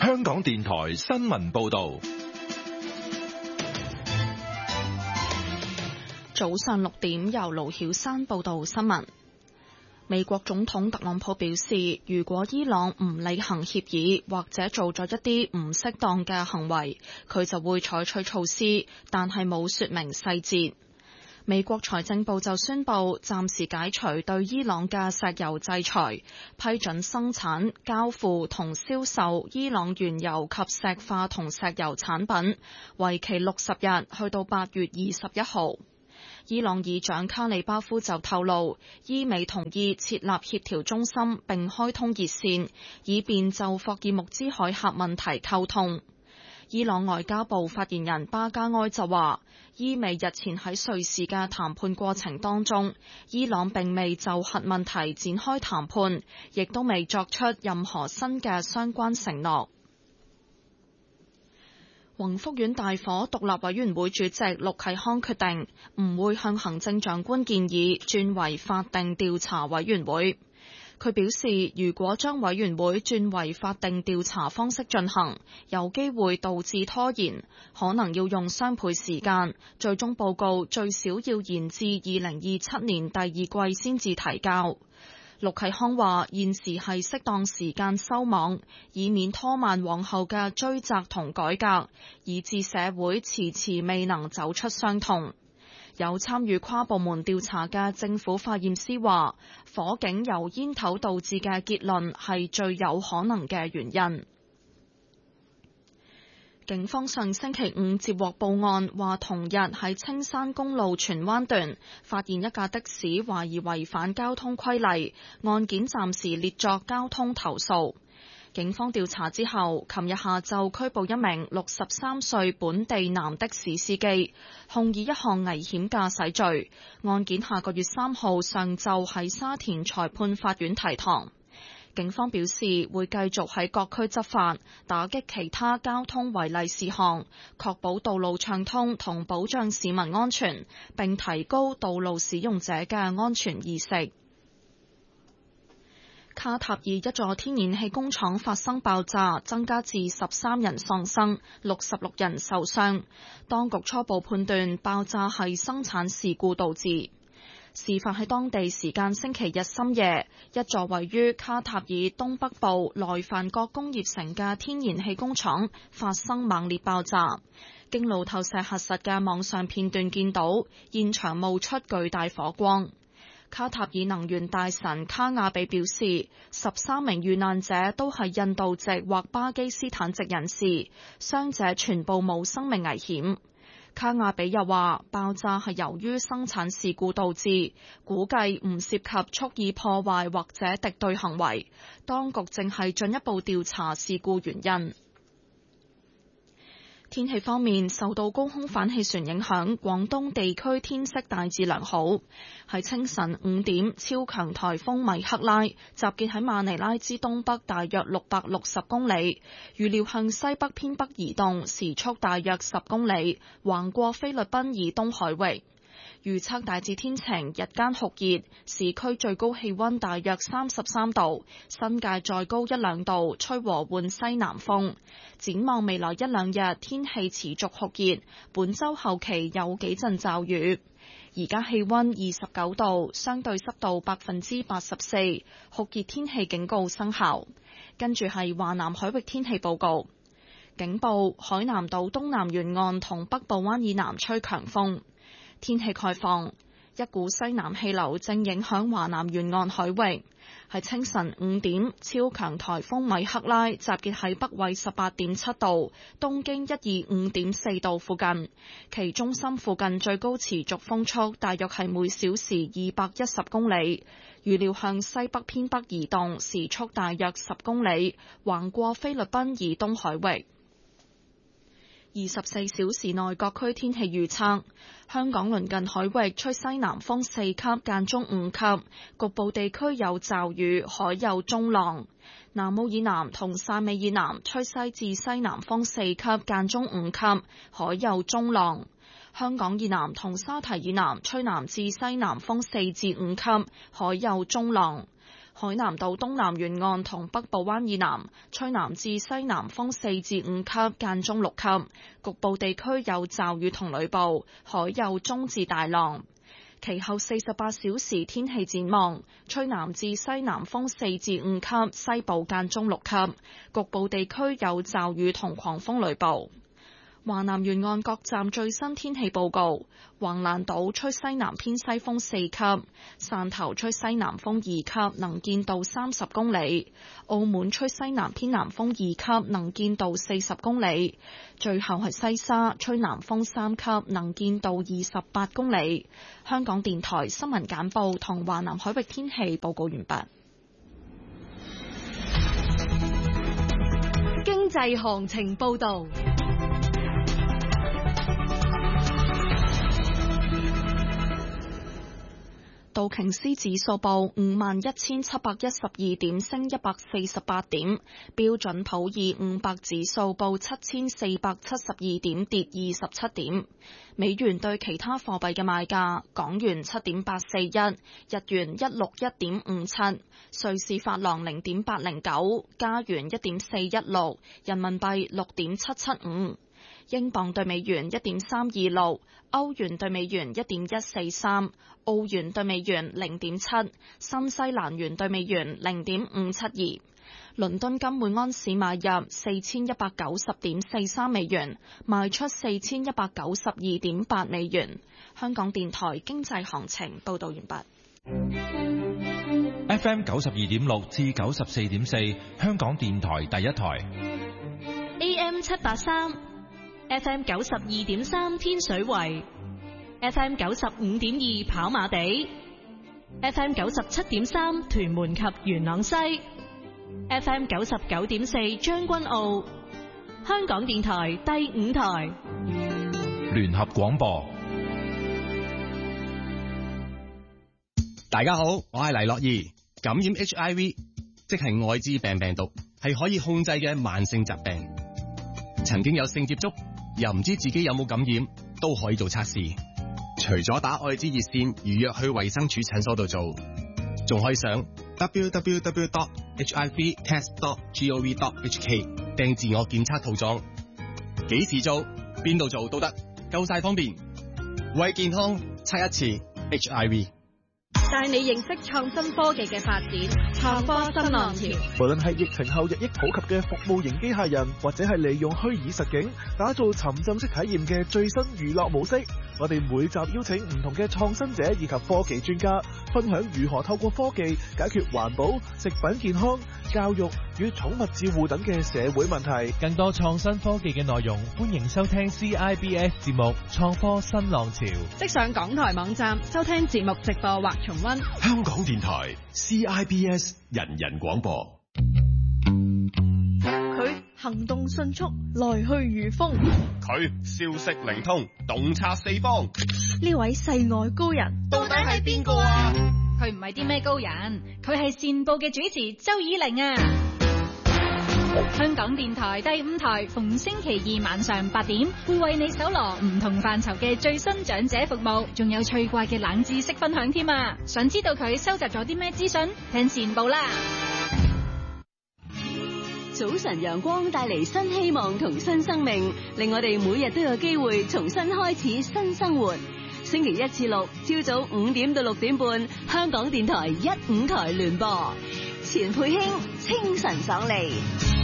香港電台新聞報道。 早上6點，由盧曉珊報道新聞。美國總統特朗普表示，如果伊朗唔履行協議或者做咗一啲唔適當嘅行為，佢就會採取措施，但係冇說明細節。美國財政部就宣布暫時解除對伊朗嘅石油制裁，批准生產、交付同銷售伊朗原油及石化同石油產品，為期60日，去到8月21號。伊朗議長卡里巴夫就透露，伊美同意設立協調中心並開通熱線，以便就霍爾木茲海峽問題溝通。伊朗外交部發言人巴加埃就話，伊美日前喺瑞士嘅談判過程當中，伊朗並未就核問題展開談判，亦都未作出任何新嘅相關承諾。宏福苑大火獨立委員會主席陸啟康決定唔會向行政長官建議轉為法定調查委員會。佢表示，如果將委員會轉為法定調查方式進行，有機會導致拖延，可能要用雙倍時間，最終報告最少要延至2027年第二季先至提交。陸啟康話：現時係適當時間收網，以免拖慢往後嘅追責同改革，以致社會遲遲未能走出傷痛。有參與跨部門調查嘅政府化驗師話，火警由煙頭導致嘅結論係最有可能嘅原因。警方上星期五接獲報案，話同日喺青山公路荃灣段發現一架的士懷疑違反交通規例，案件暫時列作交通投訴。警方調查之後，琴日下晝拘捕一名63歲本地男的士司機，控以一項危險駕駛罪。案件下個月3號上晝喺沙田裁判法院提堂。警方表示會繼續喺各區執法，打擊其他交通違例事項，確保道路暢通同保障市民安全，並提高道路使用者嘅安全意識。卡塔爾一座天然氣工廠發生爆炸，增加至13人喪生，66人受傷。當局初步判斷爆炸係生產事故導致。事發喺當地時間星期日深夜，一座位於卡塔爾東北部萊凡國工業城嘅天然氣工廠發生猛烈爆炸。經路透社核實嘅網上片段見到，現場冒出巨大火光。卡塔爾能源大臣卡亞比表示，13名遇難者都係印度籍或巴基斯坦籍人士，傷者全部冇生命危險。卡亞比又話，爆炸係由於生產事故導致，估計唔涉及蓄意破壞或者敵對行為。當局正係進一步調查事故原因。天氣方面，受到高空反氣旋影響，廣東地區天色大致良好。喺清晨5點，超強颱風米克拉集結喺馬尼拉之東北大約660公里，預料向西北偏北移動，時速大約10公里，橫過菲律賓以東海域。預測大致天晴，日間酷熱，市區最高氣溫大約33度，新界再高1-2度，吹和緩西南風。展望未來1-2日，天氣持續酷熱，本週後期有幾陣驟雨。而家氣溫29度，相對濕度84%，酷熱天氣警告生效。跟住係華南海域天氣報告，警報：海南島東南沿岸同北部灣以南吹強風。天氣概況：一股西南氣流正影響華南沿岸海域。喺清晨5點，超強颱風米克拉集結喺北緯18.7度、東經125.4度附近，其中心附近最高持續風速大約係每小時210公里，預料向西北偏北移動，時速大約10公里，橫過菲律賓以東海域。24小時內各區天氣預測：香港鄰近海域吹西南風4級，間中5級，局部地區有驟雨，海有中浪。南澳以南同汕尾以南吹西至西南風4級，間中5級，海有中浪。香港以南同沙堤以南吹南至西南風4至5級，海有中浪。 海南島東南沿岸同北部灣以南吹南至西南風4至5級，間中6級，局部地區有驟雨同雷暴，海有中至大浪。其後48小時天氣展望，吹南至西南風4至5級，西部間中6級，局部地區有驟雨同狂風雷暴。華南沿岸各站最新天氣報告：橫瀾島吹西南偏西風4級，汕頭吹西南風2級，能見度30公里；澳門吹西南偏南風2級，能見度40公里。最後係西沙吹南風3級，能見度28公里。香港電台新聞簡報同華南海域天氣報告完畢。 經濟行情報導。 道瓊斯指數報51,712點，升148點；標準普爾500指數報7,472點，跌27點。美元對其他貨幣嘅賣價：港元7.841，日元161.57，瑞士法郎0.809，加元1.416，人民幣6.775。英鎊對美元1.326，歐元對美元1.143，澳元對美元0.7，新西蘭元對美元0.572。倫敦金每安士買入4190.43美元，賣出4192.8美元。香港電台經濟行情報道完畢。 FM 92.6至94.4，香港電台第一台。 AM 783，FM 92.3天水圍，FM 95.2跑馬地，FM 97.3屯門及元朗西，FM 99.4將軍澳。香港電台第5台聯合廣播。 大家好，我係黎樂怡。感染 HIV 即係愛滋病病毒，係可以控制嘅慢性疾病。曾經有性接觸又唔知自己有冇感染，都可以做測試。除咗打愛滋熱線預約去衛生署診所度做，仲可以上 www.hivtest.gov.hk 訂自我檢測套裝。幾時做邊度做都得，夠晒方便。為健康測一次 HIV。 帶你認識創新科技嘅發展，創科新浪潮。 無論係疫情後日益普及嘅服務型機械人，或者係利用虛擬實境打造沉浸式體驗嘅最新娛樂模式，我哋每集邀請唔同嘅創新者以及科技專家，分享如何透過科技解決環保、食品健康、教育與寵物照護等嘅社會問題。 更多創新科技嘅內容，歡迎收聽 CIBS 節目《創科新浪潮》。 即上港台網站收聽節目直播或重溫。 香港電台 CIBS 人人廣播。 佢行動迅速，來去如風； 佢消息靈通，洞察四方。 呢位世外高人到底係邊個啊？ 佢唔係啲咩高人，佢係善報嘅主持周以玲啊！香港電台第5台逢星期2晚上8點，會為你搜羅唔同範疇嘅最新長者服務，仲有趣怪嘅冷知識分享添啊！想知道佢收集咗啲咩資訊？聽善報啦！ 早晨陽光帶嚟新希望同新生命，令我哋每日都有機會重新開始新生活。星期1至6朝早5點到6點半，香港電台1、5台聯播，錢佩卿清晨爽利。